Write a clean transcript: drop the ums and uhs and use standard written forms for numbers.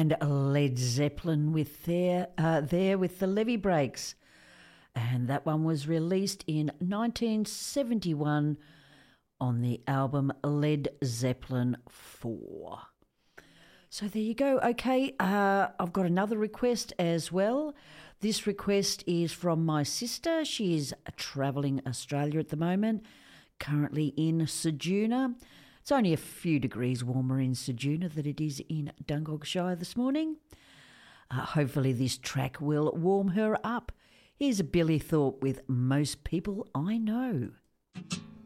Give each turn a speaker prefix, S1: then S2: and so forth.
S1: And Led Zeppelin with there with the Levee Breaks. And that one was released in 1971 on the album Led Zeppelin 4. So there you go. Okay, I've got another request as well. This request is from my sister. She is travelling Australia at the moment, currently in Ceduna. It's only a few degrees warmer in Ceduna than it is in Dungog this morning. Hopefully this track will warm her up. Here's Billy Thorpe with Most People I Know.